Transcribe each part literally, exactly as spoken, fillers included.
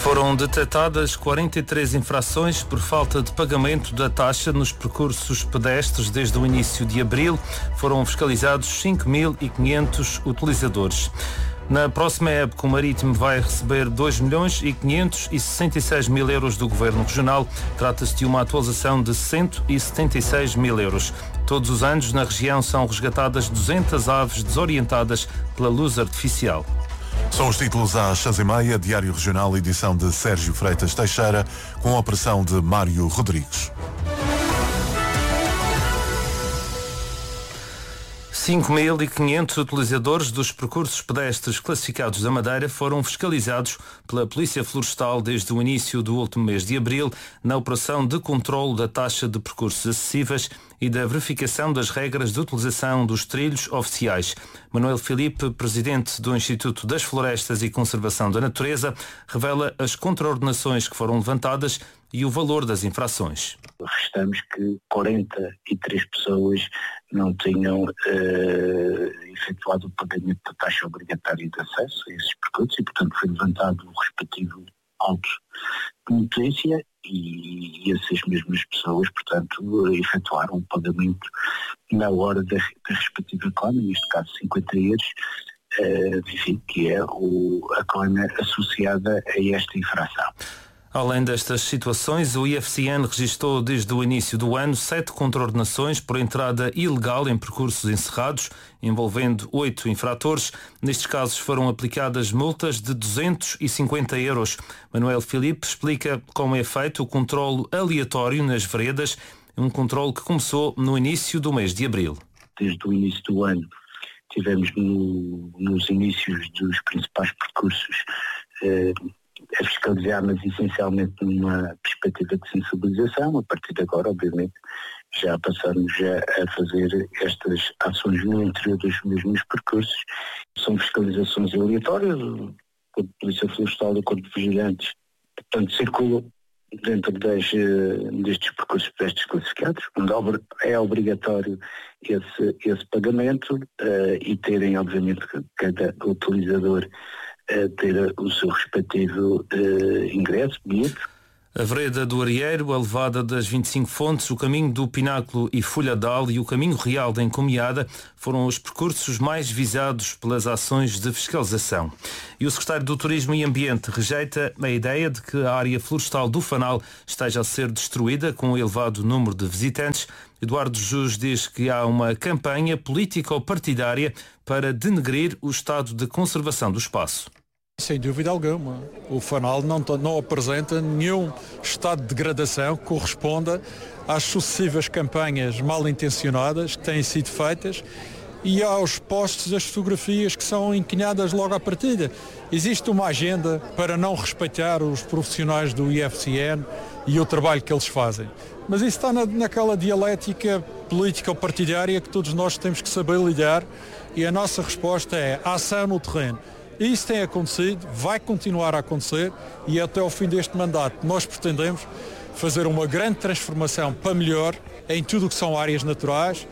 Foram detectadas quarenta e três infrações por falta de pagamento da taxa nos percursos pedestres desde o início de abril. Foram fiscalizados cinco mil e quinhentos utilizadores. Na próxima época, o Marítimo vai receber dois milhões e quinhentos e sessenta e seis mil euros do Governo Regional. Trata-se de uma atualização de cento e setenta e seis mil euros. Todos os anos, na região, são resgatadas duzentas aves desorientadas pela luz artificial. São os títulos às seis e meia, Diário Regional, edição de Sérgio Freitas Teixeira, com a operação de Mário Rodrigues. cinco mil e quinhentos utilizadores dos percursos pedestres classificados da Madeira foram fiscalizados pela Polícia Florestal desde o início do último mês de abril na operação de controlo da taxa de percursos acessíveis e da verificação das regras de utilização dos trilhos oficiais. Manuel Filipe, presidente do Instituto das Florestas e Conservação da Natureza, revela as contraordenações que foram levantadas e o valor das infrações. Restamos que quarenta e três pessoas não tinham uh, efetuado o pagamento da taxa obrigatória de acesso a esses percursos e, portanto, foi levantado o respectivo auto de notícia e, e essas mesmas pessoas, portanto, efetuaram o pagamento na hora da, da respectiva clama, neste caso cinquenta euros, uh, enfim, que é o, a clama associada a esta infração. Além destas situações, o I F C N registrou desde o início do ano sete contraordenações por entrada ilegal em percursos encerrados, envolvendo oito infratores. Nestes casos foram aplicadas multas de duzentos e cinquenta euros. Manuel Filipe explica como é feito o controlo aleatório nas veredas, um controlo que começou no início do mês de abril. Desde o início do ano tivemos no, nos inícios dos principais percursos eh, a fiscalizar, mas essencialmente numa perspectiva de sensibilização. A partir de agora, obviamente, já passamos a, a fazer estas ações no interior dos mesmos percursos. São fiscalizações aleatórias, o Corpo de Polícia Florestal e o Corpo de Vigilantes, portanto, circulam dentro das, destes percursos pedestres classificados, onde é obrigatório esse, esse pagamento uh, e terem, obviamente, cada utilizador a ter o seu respectivo uh, ingresso, bilhete. A vereda do Arieiro, a levada das vinte e cinco Fontes, o caminho do Pináculo e Folhadal e o caminho real da Encomiada foram os percursos mais visados pelas ações de fiscalização. E o secretário do Turismo e Ambiente rejeita a ideia de que a área florestal do Fanal esteja a ser destruída com um elevado número de visitantes. Eduardo Jus diz que há uma campanha político-partidária para denegrir o estado de conservação do espaço. Sem dúvida alguma. O Fanal não, não apresenta nenhum estado de degradação que corresponda às sucessivas campanhas mal intencionadas que têm sido feitas e aos postos das fotografias que são enquinhadas logo à partida. Existe uma agenda para não respeitar os profissionais do I F C N e o trabalho que eles fazem. Mas isso está na, naquela dialética político-partidária que todos nós temos que saber lidar e a nossa resposta é ação no terreno. Isso tem acontecido, vai continuar a acontecer e até ao fim deste mandato nós pretendemos fazer uma grande transformação para melhor em tudo o que são áreas naturais.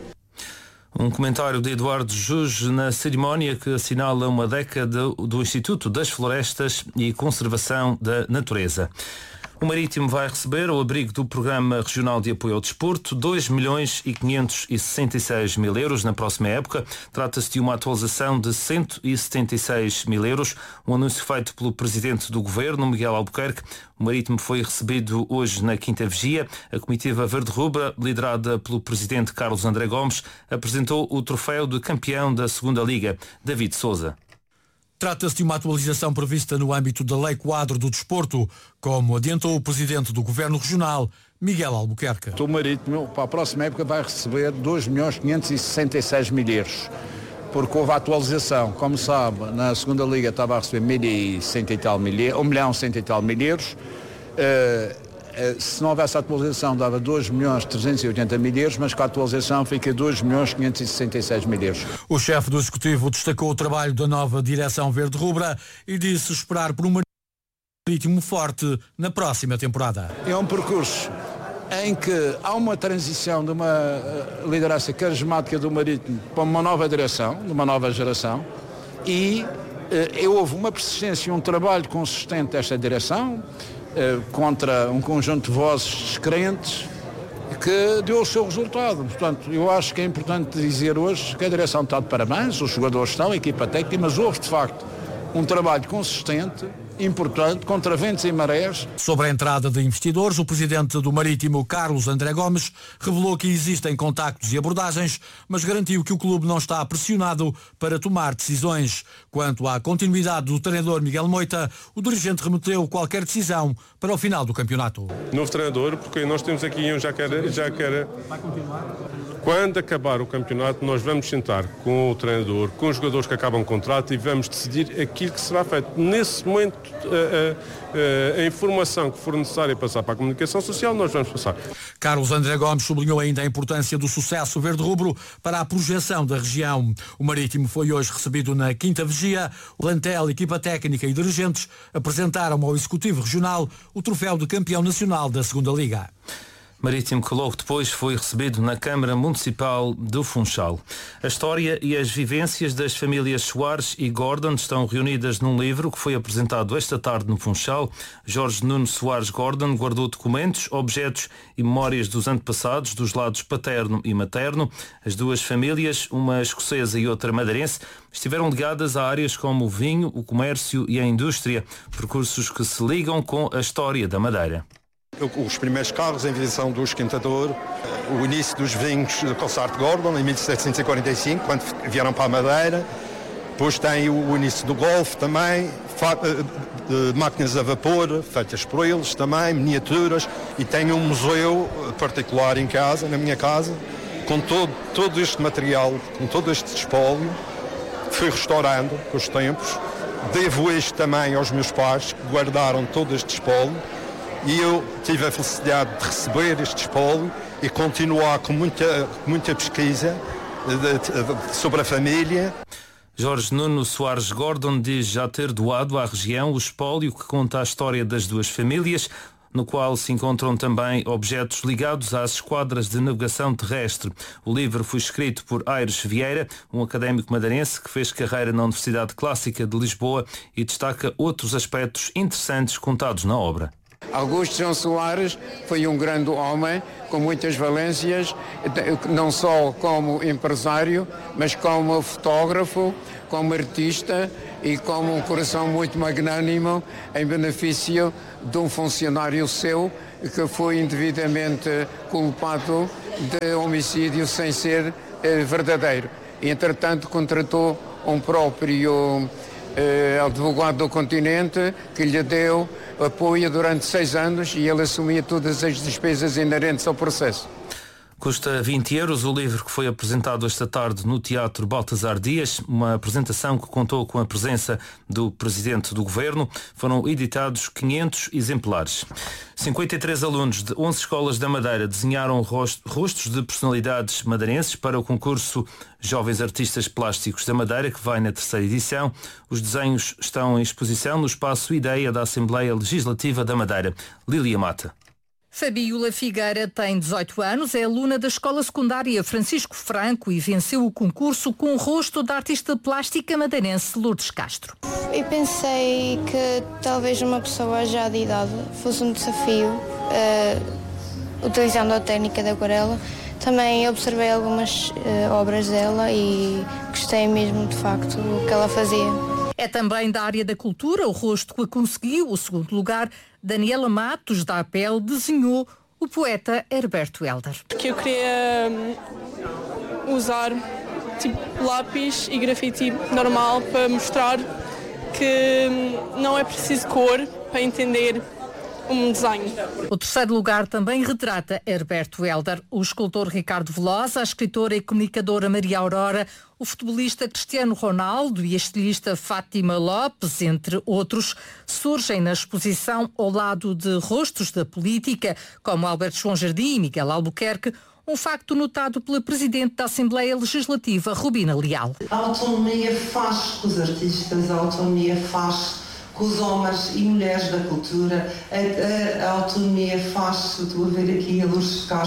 Um comentário de Eduardo Jus na cerimónia que assinala uma década do Instituto das Florestas e Conservação da Natureza. O Marítimo vai receber, ao abrigo do Programa Regional de Apoio ao Desporto, dois milhões e quinhentos e sessenta e seis mil euros na próxima época. Trata-se de uma atualização de cento e setenta e seis mil euros, um anúncio feito pelo Presidente do Governo, Miguel Albuquerque. O Marítimo foi recebido hoje na Quinta Vigia. A comitiva verde-rubra, liderada pelo Presidente Carlos André Gomes, apresentou o troféu de campeão da Segunda Liga, David Sousa. Trata-se de uma atualização prevista no âmbito da Lei Quadro do Desporto, como adiantou o Presidente do Governo Regional, Miguel Albuquerque. O Marítimo, para a próxima época, vai receber dois milhões quinhentos e sessenta e seis mil euros, porque houve a atualização. Como sabe, na Segunda Liga estava a receber mil e cento e tal mil, um milhão e cento e tal mil euros. Uh, Se não houvesse a atualização dava dois milhões trezentos e oitenta mil euros, mas com a atualização fica dois milhões quinhentos e sessenta e seis mil euros. O chefe do Executivo destacou o trabalho da nova direção verde-rubra e disse esperar por um Marítimo forte na próxima temporada. É um percurso em que há uma transição de uma liderança carismática do Marítimo para uma nova direção, de uma nova geração, e Uh, houve uma persistência e um trabalho consistente desta direção uh, contra um conjunto de vozes descrentes que deu o seu resultado. Portanto, eu acho que é importante dizer hoje que a direção está de parabéns, os jogadores estão, a equipa técnica, mas houve de facto um trabalho consistente, importante, contra ventos e marés. Sobre a entrada de investidores, o presidente do Marítimo, Carlos André Gomes, revelou que existem contactos e abordagens, mas garantiu que o clube não está pressionado para tomar decisões. Quanto à continuidade do treinador Miguel Moita, o dirigente remeteu qualquer decisão para o final do campeonato. Novo treinador, porque nós temos aqui um já quer, já quer. Vai continuar? Quando acabar o campeonato, nós vamos sentar com o treinador, com os jogadores que acabam o contrato e vamos decidir aquilo que será feito. Nesse momento, a, a, a informação que for necessária passar para a comunicação social, nós vamos passar. Carlos André Gomes sublinhou ainda a importância do sucesso verde-rubro para a projeção da região. O Marítimo foi hoje recebido na quinta vigia. O plantel, equipa técnica e dirigentes apresentaram ao Executivo Regional o troféu de campeão nacional da segunda Liga. Marítimo que logo depois foi recebido na Câmara Municipal do Funchal. A história e as vivências das famílias Soares e Gordon estão reunidas num livro que foi apresentado esta tarde no Funchal. Jorge Nuno Soares Gordon guardou documentos, objetos e memórias dos antepassados, dos lados paterno e materno. As duas famílias, uma escocesa e outra madeirense, estiveram ligadas a áreas como o vinho, o comércio e a indústria, percursos que se ligam com a história da Madeira. Os primeiros carros, a invenção do esquentador, o início dos vinhos de Cossart Gordon em mil setecentos e quarenta e cinco, quando vieram para a Madeira. Depois tem o início do Golf também, de máquinas a vapor feitas por eles também, miniaturas, e tem um museu particular em casa, na minha casa, com todo, todo este material, com todo este espólio, que fui restaurando com os tempos. Devo isto também aos meus pais, que guardaram todo este espólio. E eu tive a felicidade de receber este espólio e continuar com muita, muita pesquisa de, de, de, sobre a família. Jorge Nuno Soares Gordon diz já ter doado à região o espólio que conta a história das duas famílias, no qual se encontram também objetos ligados às esquadras de navegação terrestre. O livro foi escrito por Aires Vieira, um académico madeirense que fez carreira na Universidade Clássica de Lisboa e destaca outros aspectos interessantes contados na obra. Augusto João Soares foi um grande homem com muitas valências, não só como empresário, mas como fotógrafo, como artista e com um coração muito magnânimo em benefício de um funcionário seu que foi indevidamente culpado de homicídio sem ser eh, verdadeiro. E, entretanto, contratou um próprio eh, advogado do continente que lhe deu apoio durante seis anos e ele assumia todas as despesas inerentes ao processo. Custa vinte euros o livro que foi apresentado esta tarde no Teatro Baltasar Dias, uma apresentação que contou com a presença do Presidente do Governo. Foram editados quinhentos exemplares. cinquenta e três alunos de onze escolas da Madeira desenharam rostos de personalidades madeirenses para o concurso Jovens Artistas Plásticos da Madeira, que vai na terceira edição. Os desenhos estão em exposição no espaço Ideia da Assembleia Legislativa da Madeira. Lília Mata. Fabiola Figueira tem dezoito anos, é aluna da Escola Secundária Francisco Franco e venceu o concurso com o rosto da artista plástica madeirense Lourdes Castro. Eu pensei que talvez uma pessoa já de idade fosse um desafio, uh, utilizando a técnica da aquarela. Também observei algumas uh, obras dela e gostei mesmo de facto do que ela fazia. É também da área da cultura, o rosto que conseguiu o segundo lugar. Daniela Matos, da A P E L, desenhou o poeta Herberto Helder. Que eu queria usar tipo lápis e grafite normal para mostrar que não é preciso cor para entender um desenho. O terceiro lugar também retrata Herberto Helder, o escultor Ricardo Velosa, a escritora e comunicadora Maria Aurora, o futebolista Cristiano Ronaldo e a estilista Fátima Lopes, entre outros, surgem na exposição ao lado de rostos da política, como Alberto João Jardim e Miguel Albuquerque, um facto notado pela Presidente da Assembleia Legislativa, Rubina Leal. A autonomia faz com os artistas, a autonomia faz com os homens e mulheres da cultura, a, a, a autonomia faz, estou a ver aqui a Lourdes Castro,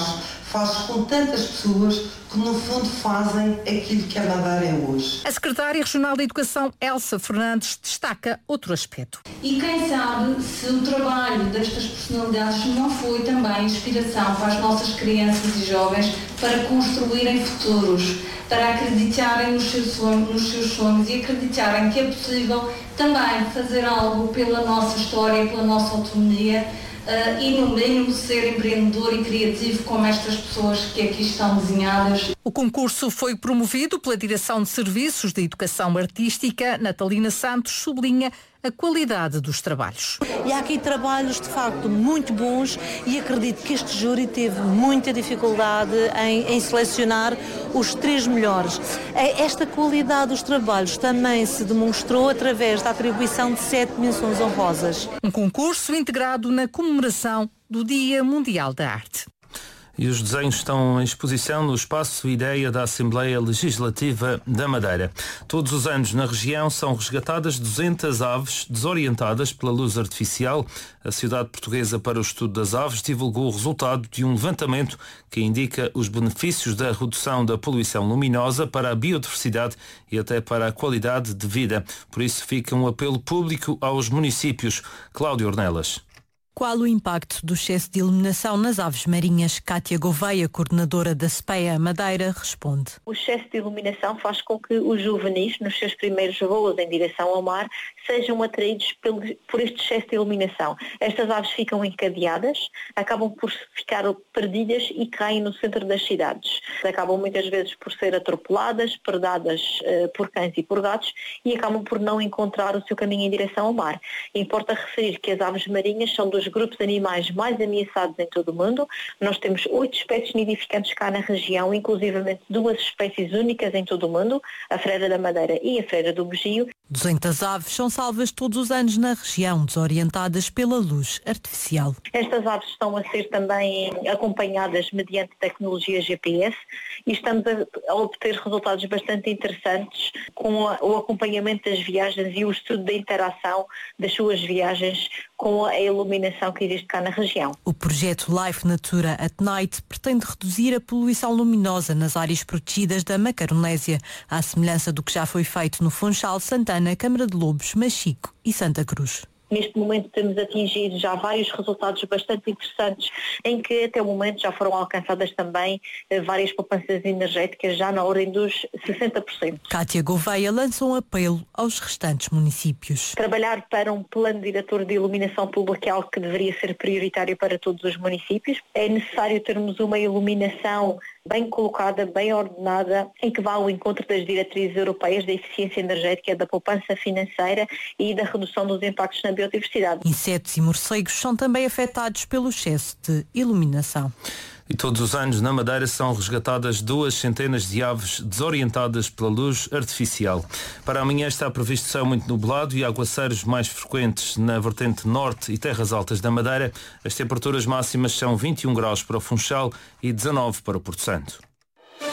faz com tantas pessoas que no fundo fazem aquilo que a Madeira é hoje. A secretária regional da Educação, Elsa Fernandes, destaca outro aspecto. E quem sabe se o trabalho destas personalidades não foi também inspiração para as nossas crianças e jovens para construírem futuros, para acreditarem nos seus sonhos, nos seus sonhos e acreditarem que é possível também fazer algo pela nossa história, pela nossa autonomia. Uh, e no mínimo ser empreendedor e criativo como estas pessoas que aqui estão desenhadas. O concurso foi promovido pela Direção de Serviços de Educação Artística. Natalina Santos sublinha a qualidade dos trabalhos. E há aqui trabalhos de facto muito bons e acredito que este júri teve muita dificuldade em, em selecionar os três melhores. Esta qualidade dos trabalhos também se demonstrou através da atribuição de sete menções honrosas. Um concurso integrado na comemoração do Dia Mundial da Arte. E os desenhos estão em exposição no Espaço Ideia da Assembleia Legislativa da Madeira. Todos os anos na região são resgatadas duzentas aves desorientadas pela luz artificial. A Sociedade Portuguesa para o Estudo das Aves divulgou o resultado de um levantamento que indica os benefícios da redução da poluição luminosa para a biodiversidade e até para a qualidade de vida. Por isso fica um apelo público aos municípios. Cláudio Ornelas. Qual o impacto do excesso de iluminação nas aves marinhas? Cátia Gouveia, coordenadora da S P E A Madeira, responde. O excesso de iluminação faz com que os juvenis, nos seus primeiros voos em direção ao mar, sejam atraídos pelo, por este excesso de iluminação. Estas aves ficam encadeadas, acabam por ficar perdidas e caem no centro das cidades. Acabam muitas vezes por ser atropeladas, predadas uh, por cães e por gatos e acabam por não encontrar o seu caminho em direção ao mar. Importa referir que as aves marinhas são dos grupos de animais mais ameaçados em todo o mundo. Nós temos oito espécies nidificantes cá na região, inclusivamente duas espécies únicas em todo o mundo, a freira da Madeira e a freira do Bugio. duzentas aves são salvas todos os anos na região, desorientadas pela luz artificial. Estas aves estão a ser também acompanhadas mediante tecnologia G P S e estamos a obter resultados bastante interessantes com o acompanhamento das viagens e o estudo da interação das suas viagens com a iluminação que existe cá na região. O projeto Life Natura at Night pretende reduzir a poluição luminosa nas áreas protegidas da Macaronésia, à semelhança do que já foi feito no Funchal, Santana, Câmara de Lobos, Machico e Santa Cruz. Neste momento temos atingido já vários resultados bastante interessantes em que até o momento já foram alcançadas também várias poupanças energéticas já na ordem dos sessenta por cento. Cátia Gouveia lança um apelo aos restantes municípios. Trabalhar para um plano diretor de iluminação pública é algo que deveria ser prioritário para todos os municípios. É necessário termos uma iluminação bem colocada, bem ordenada, em que vá ao encontro das diretrizes europeias da eficiência energética, da poupança financeira e da redução dos impactos na biodiversidade. Insetos e morcegos são também afetados pelo excesso de iluminação. E todos os anos na Madeira são resgatadas duas centenas de aves desorientadas pela luz artificial. Para amanhã está previsto céu muito nublado e aguaceiros mais frequentes na vertente norte e terras altas da Madeira. As temperaturas máximas são vinte e um graus para o Funchal e dezanove para o Porto Santo.